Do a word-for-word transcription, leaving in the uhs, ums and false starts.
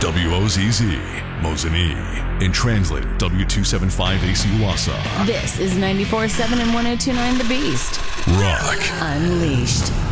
W O Z Z, Mosinee, and translator W two seventy-five A C Wassa. This is ninety-four point seven and one oh two point nine The Beast. Rock Unleashed.